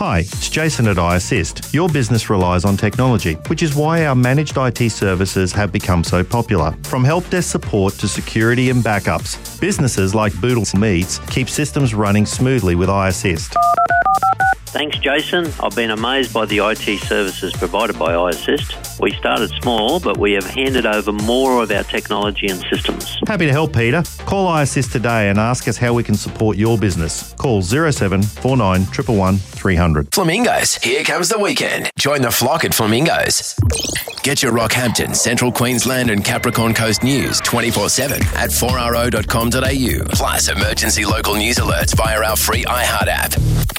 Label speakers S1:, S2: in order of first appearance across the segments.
S1: Hi, it's Jason at iAssist. Your business relies on technology, which is why our managed IT services have become so popular. From help desk support to security and backups, businesses like Boodle Meats keep systems running smoothly with iAssist.
S2: Thanks, Jason. I've been amazed by the IT services provided by iAssist. We started small, but we have handed over more of our technology and systems.
S1: Happy to help, Peter. Call iAssist today and ask us how we can support your business. Call 0749 111 300.
S3: Flamingos, here comes the weekend. Join the flock at Flamingos. Get your Rockhampton, Central Queensland and Capricorn Coast news 24/7 at 4RO.com.au. Plus emergency local news alerts via our free iHeart app.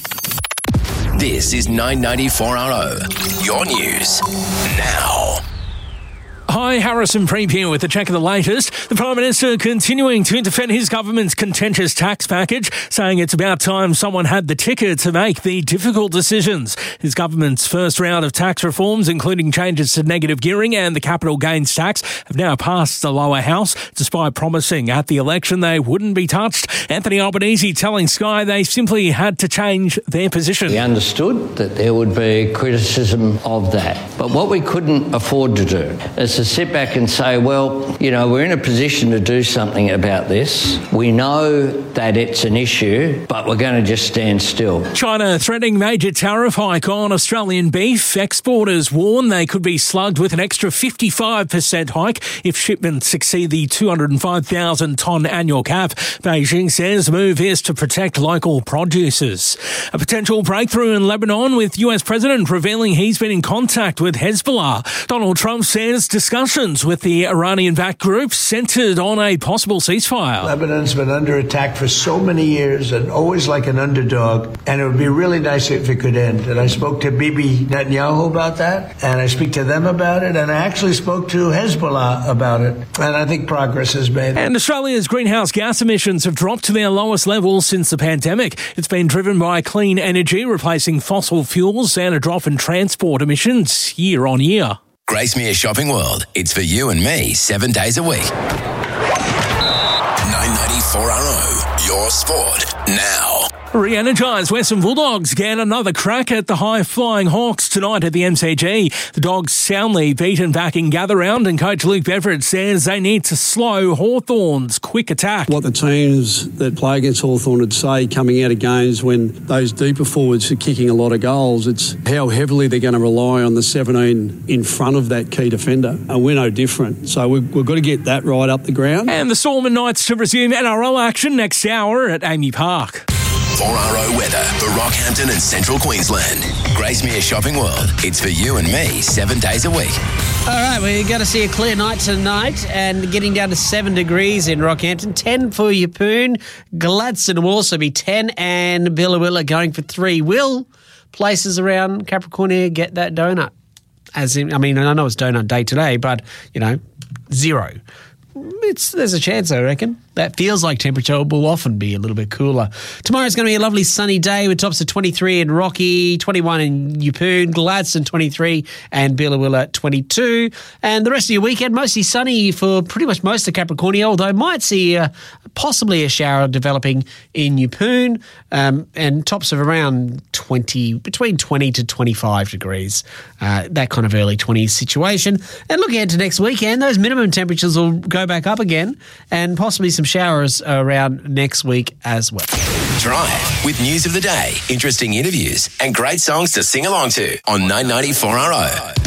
S3: This is 994RO, your news now.
S4: Hi, Harrison Preep here with a check of the latest. The Prime Minister continuing to defend his government's contentious tax package, saying it's about time someone had the ticket to make the difficult decisions. His government's first round of tax reforms, including changes to negative gearing and the capital gains tax, have now passed the lower house, despite promising at the election they wouldn't be touched. Anthony Albanese telling Sky they simply had to change their position.
S5: We understood that there would be criticism of that. But what we couldn't afford to do is to sit back and say, well, you know, we're in a position to do something about this. We know that it's an issue, but we're going to just stand still.
S4: China threatening major tariff hike on Australian beef. Exporters warn they could be slugged with an extra 55% hike if shipments exceed the 205,000 tonne annual cap. Beijing says the move is to protect local producers. A potential breakthrough in Lebanon with US President revealing he's been in contact with Hezbollah. Donald Trump says discussions with the Iranian-backed group centred on a possible ceasefire.
S6: Lebanon's been under attack for so many years and always like an underdog, and it would be really nice if it could end. And I spoke to Bibi Netanyahu about that, and I speak to them about it, and I actually spoke to Hezbollah about it, and I think progress is made.
S4: And Australia's greenhouse gas emissions have dropped to their lowest levels since the pandemic. It's been driven by clean energy, replacing fossil fuels, and a drop in transport emissions year on year.
S3: Gracemere Shopping World. It's for you and me 7 days a week. 994RO, your sport now.
S4: Re-energised Western Bulldogs get another crack at the high-flying Hawks tonight at the MCG. The Dogs soundly beaten back in gather round, and coach Luke Beveridge says they need to slow Hawthorn's quick attack.
S7: What the teams that play against Hawthorn would say coming out of games when those deeper forwards are kicking a lot of goals, it's how heavily they're going to rely on the 17 in front of that key defender. And we're no different. So we've got to get that right up the ground.
S4: And the Storm and Knights to resume NRL action next hour at Amy Park.
S3: 4RO weather for Rockhampton and Central Queensland. Gracemere Shopping World. It's for you and me 7 days a week.
S8: All right, we're going to see a clear night tonight and getting down to 7 degrees in Rockhampton, 10 for Yeppoon. Gladstone will also be 10 and Billawilla going for 3. Will places around Capricorn here get that donut? I know it's donut day today, but, 0. There's a chance, I reckon. That feels like temperature will often be a little bit cooler. Tomorrow's going to be a lovely sunny day with tops of 23 in Rocky, 21 in Yeppoon, Gladstone 23 and Billawilla 22. And the rest of your weekend, mostly sunny for pretty much most of Capricornia, although might see possibly a shower developing in Yeppoon, and tops of around between 20 to 25 degrees. That kind of early 20s situation. And looking ahead to next weekend, those minimum temperatures will go back up again and possibly some showers around next week as well.
S3: Drive with news of the day, interesting interviews and great songs to sing along to on 994RO.